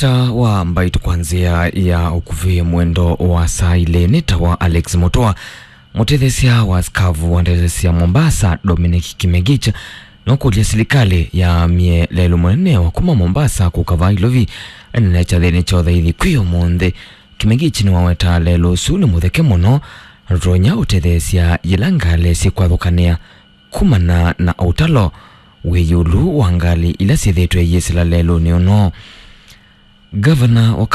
Seneta wa Mbaitu kwanzia ya ukuvi mwendo wa saile neta wa Alex Mutua, mutethesia wa skavu wandethesia Mombasa Dominic Kimegicha nokulia serikali ya mie lelu mwene wa kuma Mombasa kukava ilovi necha thini chothe ithi kwio monde. Kimegichi ni waweta lelu suni mutheke muno ronya utethesia yilangale si kwathukania kumana na autalo weyulu wangali ila sithetwe yesila lelu ni ono. Governor